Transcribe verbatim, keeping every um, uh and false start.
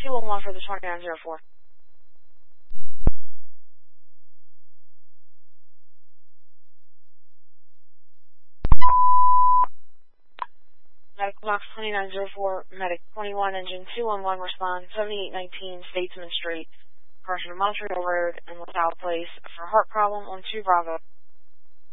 two one one for the twenty-nine oh four. Medical box twenty-nine oh four, Medic twenty-one, Engine two one one, respond, seventy-eight nineteen Statesman Street, Carson Montreal Road, and LaSalle Place for heart problem on two Bravo.